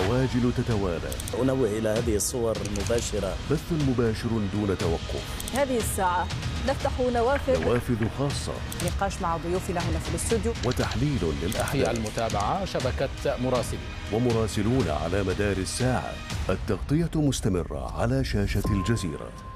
عواجل تتوالى. أنوه إلى هذه الصور المباشرة. بث مباشر دون توقف. هذه الساعة نفتح نوافذ خاصة. نقاش مع ضيوفنا هنا في الاستوديو. وتحليل للأحداث. المتابعة شبكة مراسلين. ومراسلون على مدار الساعة. التغطية مستمرة على شاشة الجزيرة.